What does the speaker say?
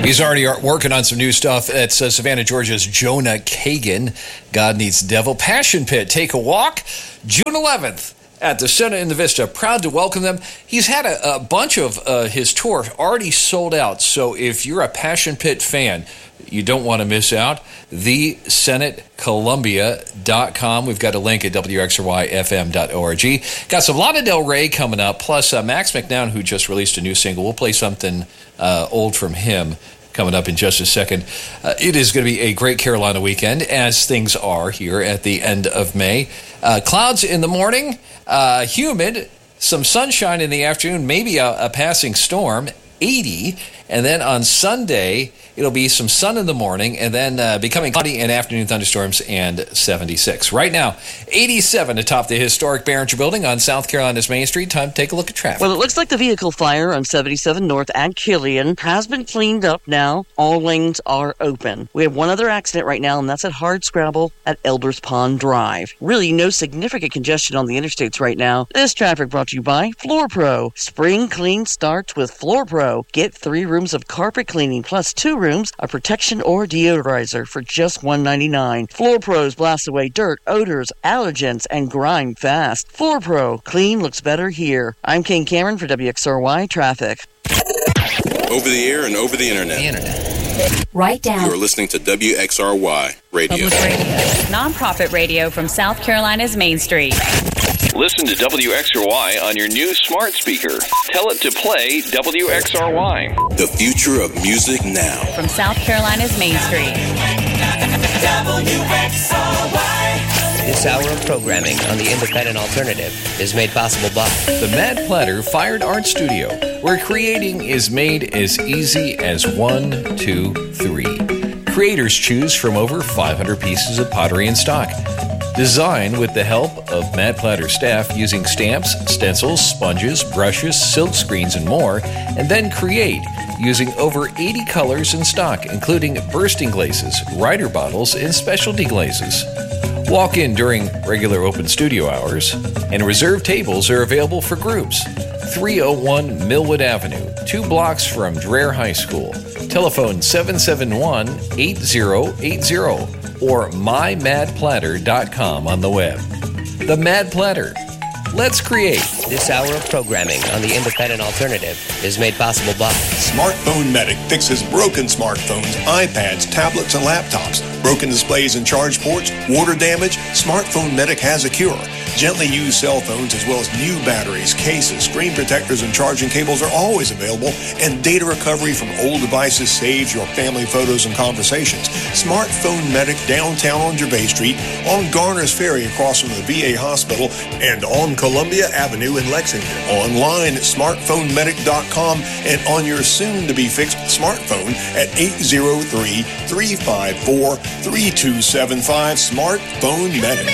He's already working on some new stuff. It's Savannah, Georgia's Jonah Kagan. God Needs Devil. Passion Pit, Take a Walk, June 11th. At the Center in the Vista. Proud to welcome them. He's had a bunch of his tour already sold out. So if you're a Passion Pit fan, you don't want to miss out. TheSenatColumbia.com. We've got a link at WXRYFM.org. Got some Lana Del Rey coming up, plus Max McNown, who just released a new single. We'll play something old from him coming up in just a second. It is going to be a great Carolina weekend, as things are here at the end of May. Clouds in the morning, humid, some sunshine in the afternoon, maybe a passing storm, 80. And then on Sunday, it'll be some sun in the morning, and then becoming cloudy and afternoon thunderstorms, and 76. Right now, 87 atop the historic Behringer Building on South Carolina's Main Street. Time to take a look at traffic. Well, it looks like the vehicle fire on 77 North at Killian has been cleaned up now. All lanes are open. We have one other accident right now, and that's at Hardscrabble at Elders Pond Drive. Really no significant congestion on the interstates right now. This traffic brought to you by Floor Pro. Spring clean starts with Floor Pro. Get 3 rooms of carpet cleaning plus 2 rooms of protection or deodorizer for just $199. Floor Pros blast away dirt, odors, allergens, and grind fast. Floor Pro. Clean looks better here. I'm King Cameron for WXRY Traffic. Over the air and over the internet. Write down. You're listening to WXRY Radio. Public radio. Nonprofit radio from South Carolina's Main Street. Listen to WXRY on your new smart speaker. Tell it to play WXRY. The future of music now. From South Carolina's Main Street. WXRY. This hour of programming on the Independent Alternative is made possible by the Mad Platter Fine Art Studio, where creating is made as easy as 1, 2, 3. Creators choose from over 500 pieces of pottery in stock. Design with the help of Mad Platter staff using stamps, stencils, sponges, brushes, silk screens, and more, and then create using over 80 colors in stock, including bursting glazes, rider bottles, and specialty glazes. Walk in during regular open studio hours, and reserved tables are available for groups. 301 Millwood Avenue, 2 blocks from Dreher High School. Telephone 771-8080 or mymadplatter.com on the web. The Mad Platter. Let's create. This hour of programming on the Independent Alternative is made possible by Smartphone Medic fixes broken smartphones, iPads, tablets, and laptops. Broken displays and charge ports, water damage, Smartphone Medic has a cure. Gently used cell phones as well as new batteries, cases, screen protectors, and charging cables are always available, and data recovery from old devices saves your family photos and conversations. Smartphone Medic downtown on Gervais Street, on Garner's Ferry across from the VA Hospital, and on Columbia Avenue in Lexington. Online at smartphonemedic.com and on your soon-to-be-fixed smartphone at 803-354-3275. Smartphone Medic.